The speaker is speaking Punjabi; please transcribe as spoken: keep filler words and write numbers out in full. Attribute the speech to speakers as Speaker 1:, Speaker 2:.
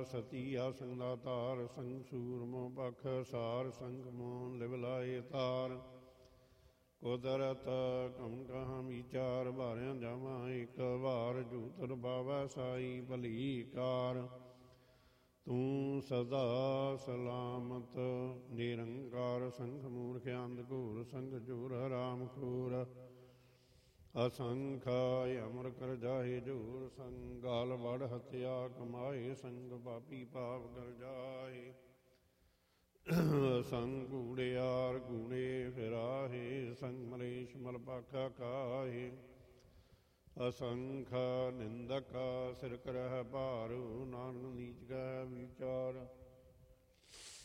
Speaker 1: ਸਤੀ ਆਸੰਗ ਦਾਤਾਰ ਸੰਗ ਸੂਰਮੋ ਪਖ ਸਾਰ ਸੰਗ ਮੋਨ ਲਿਵ ਲਾਏ ਤਾਰ ਕੁਦਰਤ ਕਮ ਕਹਾਂ ਵਿਚਾਰ ਭਾਰਿਆ ਜਾਵਾਂ ਇੱਕ ਵਾਰ ਜੂਤਰ ਬਾਵੈ ਸਾਈ ਭਲੀ ਕਾਰ ਤੂੰ ਸਦਾ ਸਲਾਮਤ ਨਿਰੰਕਾਰ ਸੰਖ ਮੂਰਖ ਅੰਧ ਘੂਰ ਸੰਗ ਜੂਰ ਹਰਾਮ ਖੂਰ ਅਸੰਖ ਅਮਰ ਕਰ ਜਾਏ ਜੂਰ ਸੰਗ ਗਾਲ ਵੜ ਹਤਿਆ ਕਮਾਏ ਸੰਗ ਪਾਪੀ ਪਾਪ ਕਰ ਜਾਏ ਸੰਗ ਕੂੜਿਆਰ ਕੂੜੇ ਫਿਰਾਹੇ ਸੰਗ ਮਲੇਸ਼ ਮਲ ਪਾਖਾ ਕਾਹੇ ਅਸੰਖ ਨਿੰਦਕ ਸਿਰ ਕਰਹਿ ਭਾਰੂ ਨਾਨਕ ਨੀਚ ਕੈ ਵਿਚਾਰ